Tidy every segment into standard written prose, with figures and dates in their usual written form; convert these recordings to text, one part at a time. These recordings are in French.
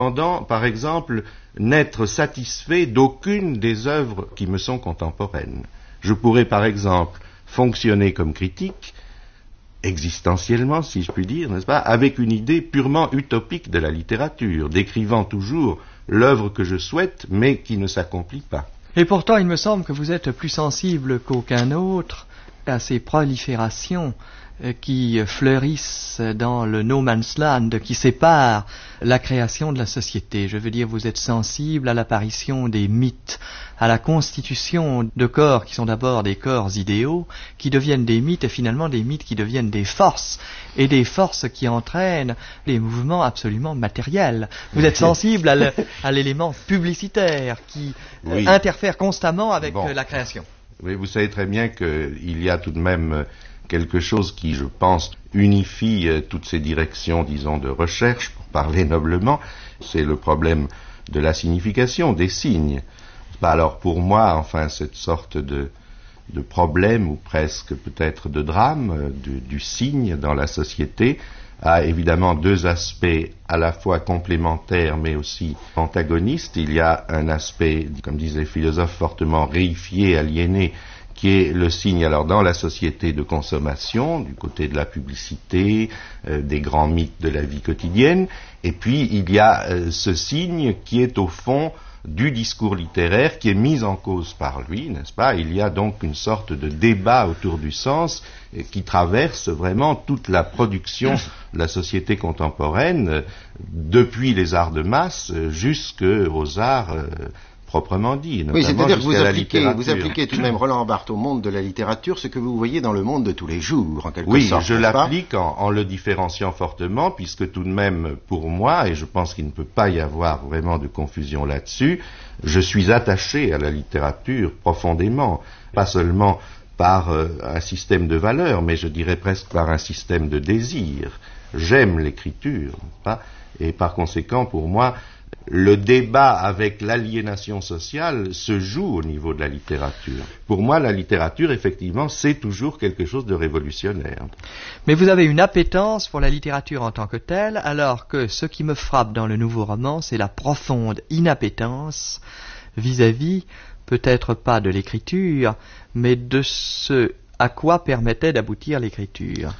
Pendant, par exemple, n'être satisfait d'aucune des œuvres qui me sont contemporaines. Je pourrais, par exemple, fonctionner comme critique, existentiellement, si je puis dire, n'est-ce pas, avec une idée purement utopique de la littérature, décrivant toujours l'œuvre que je souhaite, mais qui ne s'accomplit pas. Et pourtant, il me semble que vous êtes plus sensible qu'aucun autre à ces proliférations qui fleurissent dans le no man's land, qui sépare la création de la société. Je veux dire, vous êtes sensible à l'apparition des mythes, à la constitution de corps qui sont d'abord des corps idéaux, qui deviennent des mythes, et finalement des mythes qui deviennent des forces, et des forces qui entraînent des mouvements absolument matériels. Vous êtes sensible à l'élément publicitaire qui interfère constamment avec la création. Oui, vous savez très bien qu'il y a tout de même quelque chose qui, je pense, unifie toutes ces directions, disons, de recherche, pour parler noblement, c'est le problème de la signification, des signes. Alors pour moi, enfin, cette sorte de problème, ou presque peut-être de drame, du signe dans la société, a évidemment deux aspects à la fois complémentaires mais aussi antagonistes. Il y a un aspect, comme disent les philosophes, fortement réifié, aliéné, qui est le signe, alors dans la société de consommation, du côté de la publicité, des grands mythes de la vie quotidienne, et puis il y a ce signe qui est au fond du discours littéraire, qui est mis en cause par lui, n'est-ce pas? Il y a donc une sorte de débat autour du sens qui traverse vraiment toute la production de la société contemporaine, depuis les arts de masse jusqu'aux arts proprement dit, notamment c'est-à-dire que vous appliquez tout de même, Roland Barthes, au monde de la littérature ce que vous voyez dans le monde de tous les jours, en quelque sorte. Oui, je l'applique en le différenciant fortement, puisque tout de même, pour moi, et je pense qu'il ne peut pas y avoir vraiment de confusion là-dessus, je suis attaché à la littérature profondément, pas seulement par un système de valeurs, mais je dirais presque par un système de désir. J'aime l'écriture, pas? Et par conséquent, pour moi, le débat avec l'aliénation sociale se joue au niveau de la littérature. Pour moi, la littérature, effectivement, c'est toujours quelque chose de révolutionnaire. Mais vous avez une appétence pour la littérature en tant que telle, alors que ce qui me frappe dans le nouveau roman, c'est la profonde inappétence vis-à-vis, peut-être pas de l'écriture, mais de ce à quoi permettait d'aboutir l'écriture.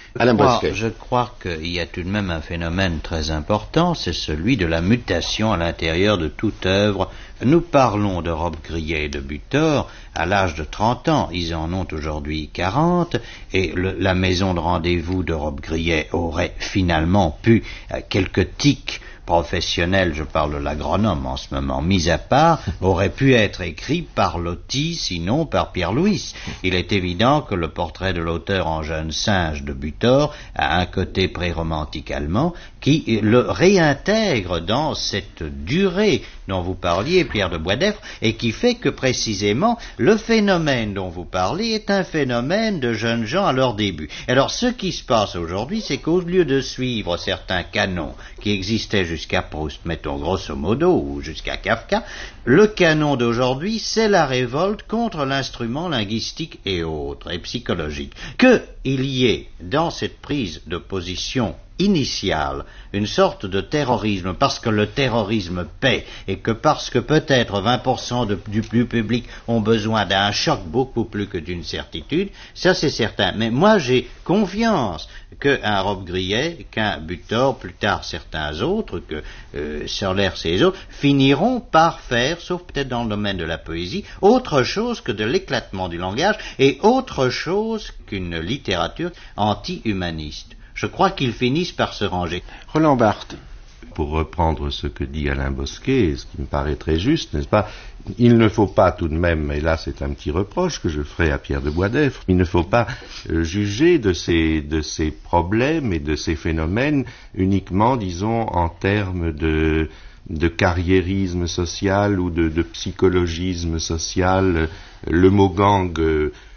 Je crois qu'il y a tout de même un phénomène très important, c'est celui de la mutation à l'intérieur de toute œuvre. Nous parlons de Robbe-Grillet et de Butor à l'âge de 30 ans, ils en ont aujourd'hui 40, et la maison de rendez-vous de Robbe-Grillet aurait finalement pu, quelques tics professionnel, je parle de l'agronome en ce moment, mis à part, aurait pu être écrit par Loti, sinon par Pierre Louis. Il est évident que le portrait de l'auteur en jeune singe de Butor a un côté pré-romantique allemand qui le réintègre dans cette durée dont vous parliez, Pierre de Boisdeffre, et qui fait que précisément le phénomène dont vous parlez est un phénomène de jeunes gens à leur début. Alors ce qui se passe aujourd'hui, c'est qu'au lieu de suivre certains canons qui existaient jusqu'à Proust, mettons grosso modo, ou jusqu'à Kafka, le canon d'aujourd'hui, c'est la révolte contre l'instrument linguistique et autres, et psychologique. Qu'il y ait dans cette prise de position initiale une sorte de terrorisme, parce que le terrorisme paie, et que parce que peut-être 20% du public ont besoin d'un choc beaucoup plus que d'une certitude, ça c'est certain. Mais moi j'ai confiance qu'un Robbe-Grillet, qu'un Butor, plus tard certains autres, que Sorlers et les autres, finiront par faire, sauf peut-être dans le domaine de la poésie, autre chose que de l'éclatement du langage, et autre chose qu'une littérature anti-humaniste. Je crois qu'ils finissent par se ranger. Roland Barthes. Pour reprendre ce que dit Alain Bosquet, ce qui me paraît très juste, n'est-ce pas, il ne faut pas tout de même, et là c'est un petit reproche que je ferai à Pierre de Boisdeffre, il ne faut pas juger de ces problèmes et de ces phénomènes uniquement, disons, en termes de carriérisme social ou de psychologisme social. Le mot gang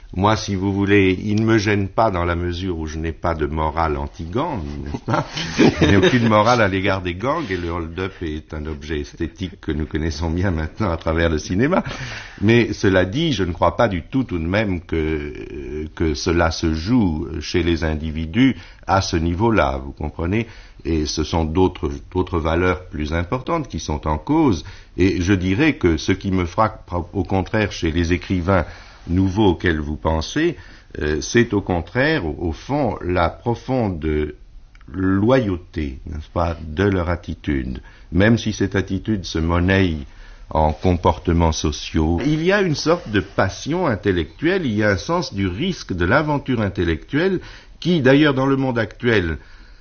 Moi, si vous voulez, il ne me gêne pas dans la mesure où je n'ai pas de morale anti-gang, n'est-ce pas? Il n'y a aucune morale à l'égard des gangs, et le hold-up est un objet esthétique que nous connaissons bien maintenant à travers le cinéma. Mais cela dit, je ne crois pas du tout de même que cela se joue chez les individus à ce niveau-là, vous comprenez? Et ce sont d'autres valeurs plus importantes qui sont en cause. Et je dirais que ce qui me frappe, au contraire, chez les écrivains nouveaux auxquels vous pensez, c'est au contraire, au fond, la profonde loyauté, n'est-ce pas, de leur attitude, même si cette attitude se monnaie en comportements sociaux. Il y a une sorte de passion intellectuelle, il y a un sens du risque, de l'aventure intellectuelle, qui, d'ailleurs, dans le monde actuel,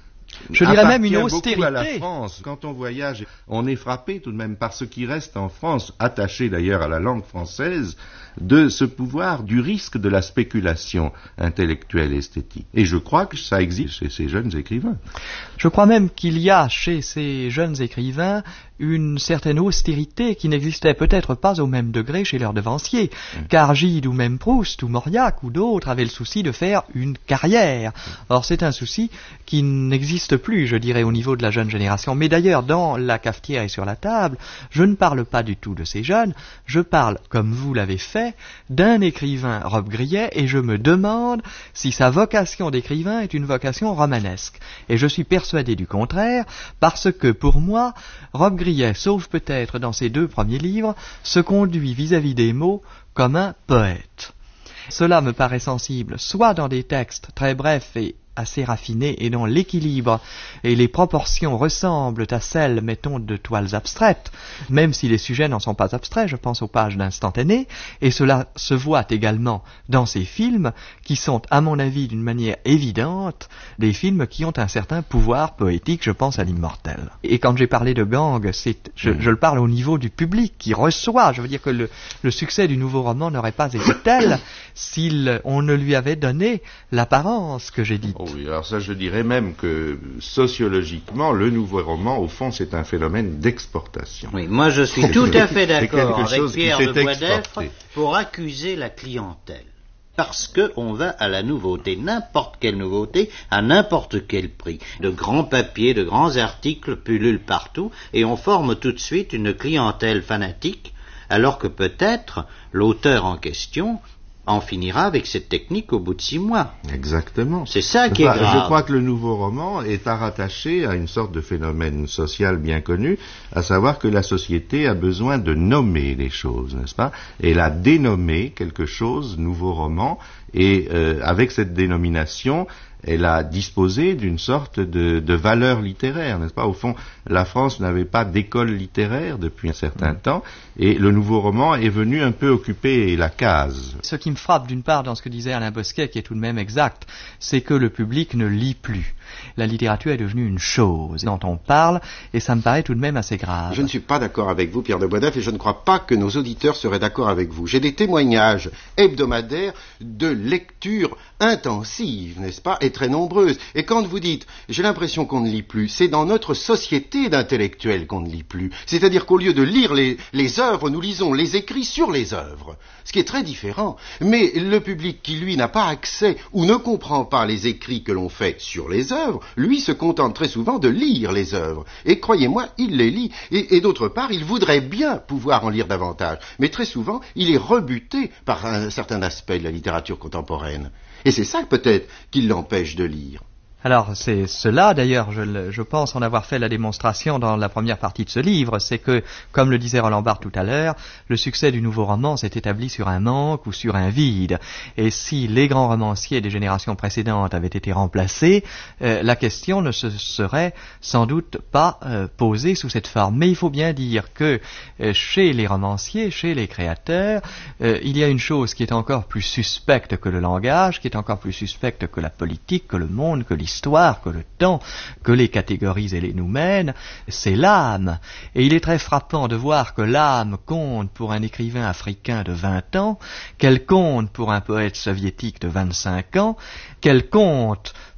je dirais même une austérité. À la France. Quand on voyage, on est frappé tout de même par ce qui reste en France, attaché d'ailleurs à la langue française, de ce pouvoir du risque de la spéculation intellectuelle et esthétique. Et je crois que ça existe chez ces jeunes écrivains. Je crois même qu'il y a chez ces jeunes écrivains une certaine austérité qui n'existait peut-être pas au même degré chez leurs devanciers, car Gide ou même Proust ou Mauriac ou d'autres avaient le souci de faire une carrière. Or c'est un souci qui n'existe plus, je dirais, au niveau de la jeune génération. Mais d'ailleurs, dans La cafetière et sur la table, je ne parle pas du tout de ces jeunes, je parle, comme vous l'avez fait, d'un écrivain Robbe-Grillet, et je me demande si sa vocation d'écrivain est une vocation romanesque. Et je suis persuadé du contraire, parce que pour moi, Robbe-Grillet, sauf peut-être dans ses 2 premiers livres, se conduit vis-à-vis des mots comme un poète. Cela me paraît sensible, soit dans des textes très brefs et assez raffinés et dont l'équilibre et les proportions ressemblent à celles, mettons, de toiles abstraites, même si les sujets n'en sont pas abstraits, je pense aux pages d'Instantané, et cela se voit également dans ces films qui sont, à mon avis, d'une manière évidente, des films qui ont un certain pouvoir poétique, je pense à L'Immortel. Et quand j'ai parlé de gang, je le parle au niveau du public qui reçoit, je veux dire que le succès du nouveau roman n'aurait pas été tel si on ne lui avait donné l'apparence que j'ai dite. Oh oui, alors ça je dirais même que sociologiquement, le nouveau roman, au fond, c'est un phénomène d'exportation. Oui, moi je suis tout à fait d'accord avec Pierre de Boisdeffre pour accuser la clientèle. Parce qu'on va à la nouveauté, n'importe quelle nouveauté, à n'importe quel prix. De grands papiers, de grands articles pullulent partout, et on forme tout de suite une clientèle fanatique, alors que peut-être l'auteur en question en finira avec cette technique au bout de 6 mois. Exactement. C'est ça qui est grave. Je crois que le nouveau roman est rattaché à une sorte de phénomène social bien connu, à savoir que la société a besoin de nommer les choses, n'est-ce pas? Et elle a dénommé quelque chose, nouveau roman, et avec cette dénomination, elle a disposé d'une sorte de valeur littéraire, n'est-ce pas? Au fond, la France n'avait pas d'école littéraire depuis un certain temps, et le nouveau roman est venu un peu occuper la case. Ce qui me frappe d'une part dans ce que disait Alain Bosquet, qui est tout de même exact, c'est que le public ne lit plus. La littérature est devenue une chose dont on parle, et ça me paraît tout de même assez grave. Je ne suis pas d'accord avec vous, Pierre de Boisdeffre, et je ne crois pas que nos auditeurs seraient d'accord avec vous. J'ai des témoignages hebdomadaires de lecture intensive, n'est-ce pas, et très nombreuses. Et quand vous dites, j'ai l'impression qu'on ne lit plus, c'est dans notre société d'intellectuels qu'on ne lit plus. C'est-à-dire qu'au lieu de lire les œuvres, nous lisons les écrits sur les œuvres, ce qui est très différent. Mais le public qui, lui, n'a pas accès ou ne comprend pas les écrits que l'on fait sur les œuvres, lui se contente très souvent de lire les œuvres. Et croyez-moi, il les lit. Et d'autre part, il voudrait bien pouvoir en lire davantage. Mais très souvent, il est rebuté par un certain aspect de la littérature contemporaine. Et c'est ça peut-être qui l'empêche de lire. Alors c'est cela d'ailleurs, je pense en avoir fait la démonstration dans la première partie de ce livre, c'est que, comme le disait Roland Barthes tout à l'heure, le succès du nouveau roman s'est établi sur un manque ou sur un vide. Et si les grands romanciers des générations précédentes avaient été remplacés, la question ne se serait sans doute pas posée sous cette forme. Mais il faut bien dire que chez les romanciers, chez les créateurs, il y a une chose qui est encore plus suspecte que le langage, qui est encore plus suspecte que la politique, que le monde, que l'histoire, que le temps, que les catégories et les noumènes, c'est l'âme. Et il est très frappant de voir que l'âme compte pour un écrivain africain de 20 ans, qu'elle compte pour un poète soviétique de 25 ans, qu'elle compte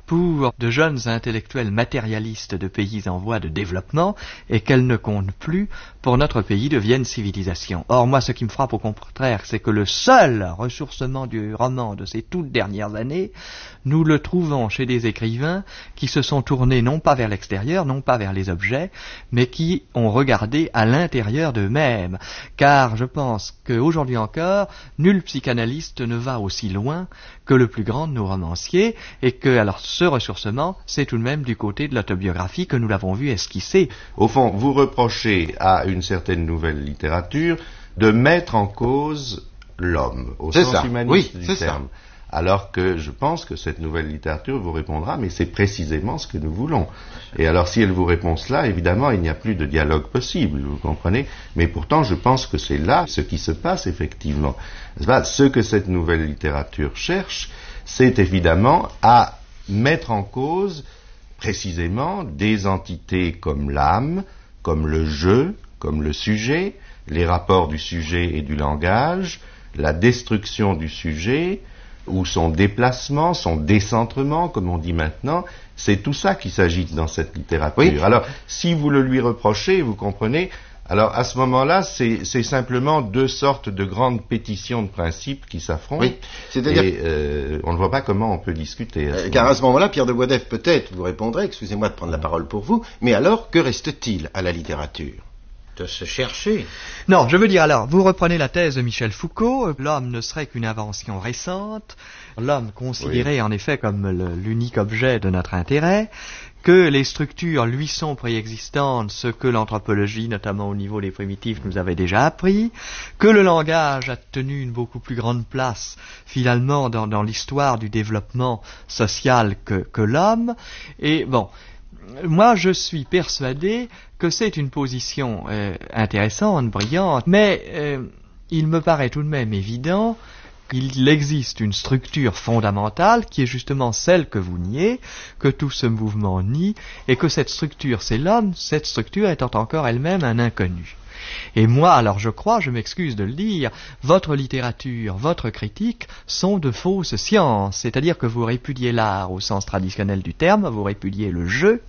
pour de jeunes intellectuels matérialistes de pays en voie de développement et qu'elle ne compte plus pour notre pays devienne civilisation. Or, moi, ce qui me frappe au contraire, c'est que le seul ressourcement du roman de ces toutes dernières années, nous le trouvons chez des écrivains qui se sont tournés non pas vers l'extérieur, non pas vers les objets, mais qui ont regardé à l'intérieur d'eux-mêmes. Car je pense qu'aujourd'hui encore, nul psychanalyste ne va aussi loin que le plus grand de nos romanciers, et que, alors, ce ressourcement, c'est tout de même du côté de l'autobiographie que nous l'avons vu esquisser. Au fond, vous reprochez à une certaine nouvelle littérature de mettre en cause l'homme, au sens humaniste du terme. Alors que je pense que cette nouvelle littérature vous répondra, mais c'est précisément ce que nous voulons. Et alors si elle vous répond cela, évidemment, il n'y a plus de dialogue possible, vous comprenez? Mais pourtant, je pense que c'est là ce qui se passe effectivement. Ce que cette nouvelle littérature cherche, c'est évidemment à mettre en cause précisément des entités comme l'âme, comme le jeu, comme le sujet, les rapports du sujet et du langage, la destruction du sujet, ou son déplacement, son décentrement, comme on dit maintenant, c'est tout ça qui s'agite dans cette littérature. Oui. Alors, si vous le lui reprochez, vous comprenez, alors à ce moment-là, c'est simplement deux sortes de grandes pétitions de principes qui s'affrontent, oui. C'est-à-dire et on ne voit pas comment on peut discuter. Car à ce moment-là, Pierre de Boisdeffre, peut-être, vous répondrez, excusez-moi de prendre la parole pour vous, mais alors, que reste-t-il à la littérature ? De se chercher. Non, je veux dire alors, vous reprenez la thèse de Michel Foucault, l'homme ne serait qu'une invention récente, l'homme considéré en effet comme l'unique objet de notre intérêt, que les structures lui sont préexistantes, ce que l'anthropologie, notamment au niveau des primitifs, nous avait déjà appris, que le langage a tenu une beaucoup plus grande place finalement dans l'histoire du développement social que l'homme, et bon... Moi, je suis persuadé que c'est une position intéressante, brillante, mais il me paraît tout de même évident qu'il existe une structure fondamentale qui est justement celle que vous niez, que tout ce mouvement nie, et que cette structure, c'est l'homme, cette structure étant encore elle-même un inconnu. Et moi, alors je crois, je m'excuse de le dire, votre littérature, votre critique sont de fausses sciences, c'est-à-dire que vous répudiez l'art au sens traditionnel du terme, vous répudiez le jeu,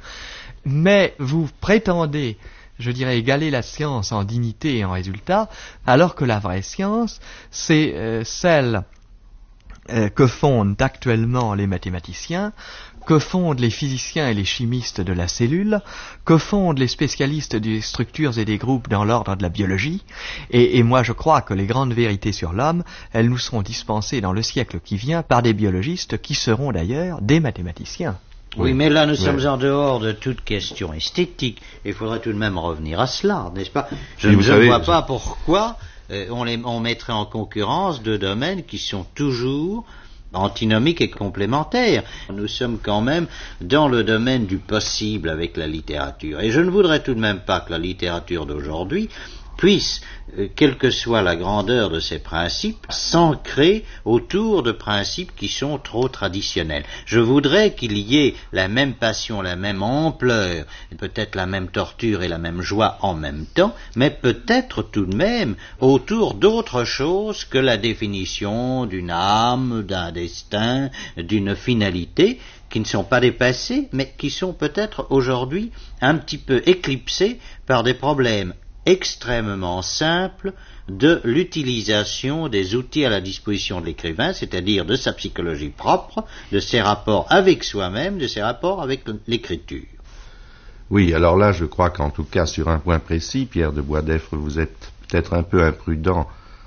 mais vous prétendez, je dirais, égaler la science en dignité et en résultat, alors que la vraie science, c'est celle que fondent actuellement les mathématiciens, que fondent les physiciens et les chimistes de la cellule, que fondent les spécialistes des structures et des groupes dans l'ordre de la biologie, et moi je crois que les grandes vérités sur l'homme, elles nous seront dispensées dans le siècle qui vient par des biologistes qui seront d'ailleurs des mathématiciens. Oui, mais là nous sommes en dehors de toute question esthétique. Il faudrait tout de même revenir à cela, n'est-ce pas? Je ne vois pas pourquoi on mettrait en concurrence deux domaines qui sont toujours antinomiques et complémentaires. Nous sommes quand même dans le domaine du possible avec la littérature. Et je ne voudrais tout de même pas que la littérature d'aujourd'hui puisse, quelle que soit la grandeur de ses principes, s'ancrer autour de principes qui sont trop traditionnels. Je voudrais qu'il y ait la même passion, la même ampleur, peut-être la même torture et la même joie en même temps, mais peut-être tout de même autour d'autre chose que la définition d'une âme, d'un destin, d'une finalité, qui ne sont pas dépassés, mais qui sont peut-être aujourd'hui un petit peu éclipsés par des problèmes extrêmement simple de l'utilisation des outils à la disposition de l'écrivain, c'est-à-dire de sa psychologie propre, de ses rapports avec soi-même, de ses rapports avec l'écriture. Oui, alors là, je crois qu'en tout cas, sur un point précis, Pierre de Boisdeffre, vous êtes peut-être un peu imprudent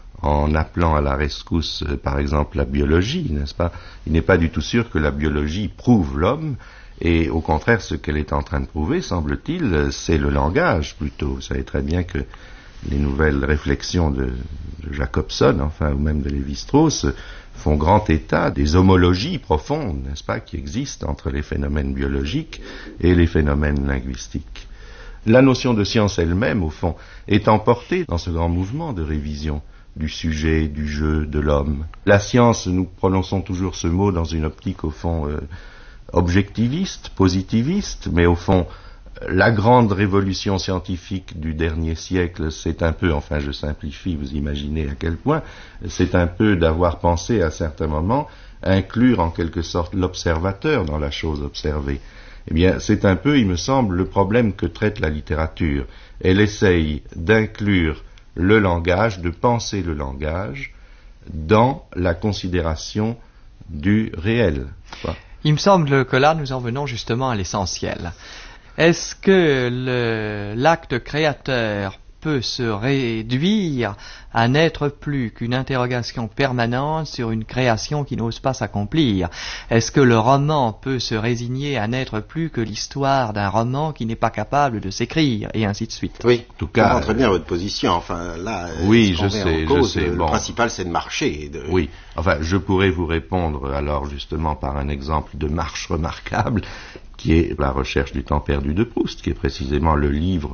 en appelant à la rescousse, par exemple, la biologie, n'est-ce pas? Il n'est pas du tout sûr que la biologie prouve l'homme. Et au contraire, ce qu'elle est en train de prouver, semble-t-il, c'est le langage plutôt. Vous savez très bien que les nouvelles réflexions de Jacobson, enfin, ou même de Lévi-Strauss, font grand état des homologies profondes, n'est-ce pas, qui existent entre les phénomènes biologiques et les phénomènes linguistiques. La notion de science elle-même, au fond, est emportée dans ce grand mouvement de révision du sujet, du jeu, de l'homme. La science, nous prononçons toujours ce mot dans une optique, au fond, objectiviste, positiviste, mais au fond, la grande révolution scientifique du dernier siècle, c'est un peu, enfin je simplifie, vous imaginez à quel point, c'est un peu d'avoir pensé à certains moments inclure en quelque sorte l'observateur dans la chose observée. Eh bien, c'est un peu, il me semble, le problème que traite la littérature. Elle essaye d'inclure le langage, de penser le langage dans la considération du réel. Il me semble que là, nous en venons justement à l'essentiel. Est-ce que l'acte créateur peut se réduire à n'être plus qu'une interrogation permanente sur une création qui n'ose pas s'accomplir? Est-ce que le roman peut se résigner à n'être plus que l'histoire d'un roman qui n'est pas capable de s'écrire, et ainsi de suite? Oui, en tout cas, très bien votre position. Enfin, là, oui, je sais. Le bon, principal, c'est de marcher. Oui, enfin, je pourrais vous répondre alors justement par un exemple de marche remarquable, qui est La recherche du temps perdu de Proust, qui est précisément le livre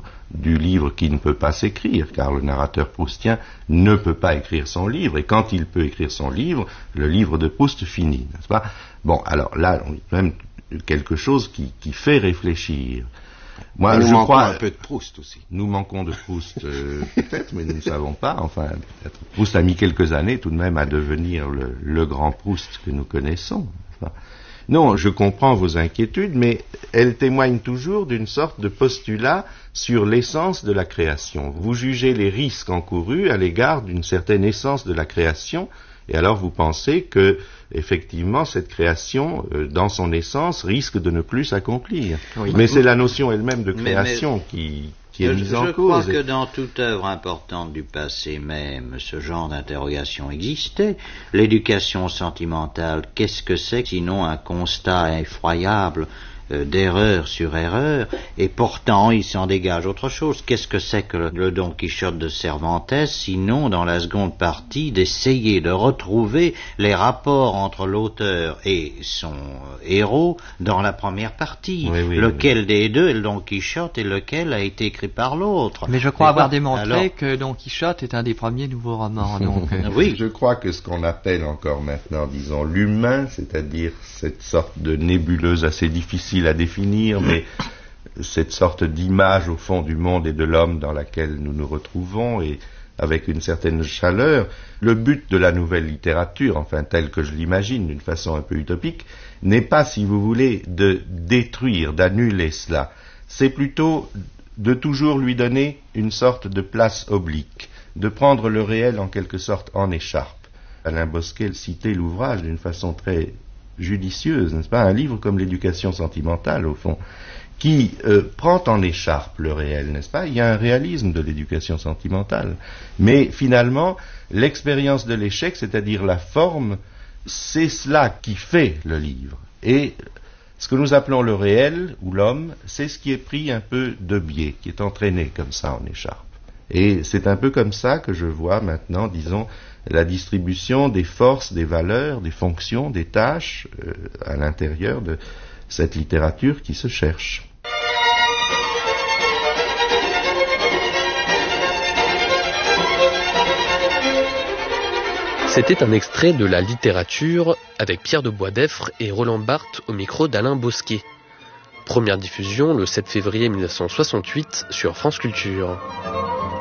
qui ne peut pas s'écrire, car le narrateur proustien ne peut pas écrire son livre, et quand il peut écrire son livre, le livre de Proust finit, n'est-ce pas? Bon, alors là, on a quand même quelque chose qui fait réfléchir. Moi, je crois un peu de Proust aussi. Nous manquons de Proust, peut-être, mais nous ne savons pas. Enfin, peut-être. Proust a mis quelques années tout de même à devenir le grand Proust que nous connaissons. Enfin, non, je comprends vos inquiétudes, mais elles témoignent toujours d'une sorte de postulat sur l'essence de la création. Vous jugez les risques encourus à l'égard d'une certaine essence de la création, et alors vous pensez que, effectivement, cette création, dans son essence, risque de ne plus s'accomplir. Oui. Mais c'est la notion elle-même de création qui est mise en cause. Je crois que dans toute œuvre importante du passé même, ce genre d'interrogation existait. L'éducation sentimentale, qu'est-ce que c'est sinon un constat effroyable d'erreur sur erreur, et pourtant il s'en dégage autre chose. Qu'est-ce que c'est que le Don Quichotte de Cervantes, sinon dans la seconde partie d'essayer de retrouver les rapports entre l'auteur et son héros dans la première partie, lequel des deux est le Don Quichotte et lequel a été écrit par l'autre. Mais je crois avoir démontré que Don Quichotte est un des premiers nouveaux romans. Donc, oui, je crois que ce qu'on appelle encore maintenant, disons, l'humain, c'est-à-dire cette sorte de nébuleuse assez difficile à définir, mais cette sorte d'image au fond du monde et de l'homme dans laquelle nous nous retrouvons, et avec une certaine chaleur, le but de la nouvelle littérature, enfin tel que je l'imagine d'une façon un peu utopique, n'est pas, si vous voulez, de détruire, d'annuler cela, c'est plutôt de toujours lui donner une sorte de place oblique, de prendre le réel en quelque sorte en écharpe. Alain Bosquet citait l'ouvrage d'une façon très judicieuse, n'est-ce pas? Un livre comme L'éducation sentimentale, au fond, qui prend en écharpe le réel, n'est-ce pas? Il y a un réalisme de l'éducation sentimentale. Mais finalement, l'expérience de l'échec, c'est-à-dire la forme, c'est cela qui fait le livre. Et ce que nous appelons le réel, ou l'homme, c'est ce qui est pris un peu de biais, qui est entraîné comme ça en écharpe. Et c'est un peu comme ça que je vois maintenant, disons, la distribution des forces, des valeurs, des fonctions, des tâches à l'intérieur de cette littérature qui se cherche. C'était un extrait de La littérature avec Pierre de Boisdeffre et Roland Barthes au micro d'Alain Bosquet. Première diffusion le 7 février 1968 sur France Culture.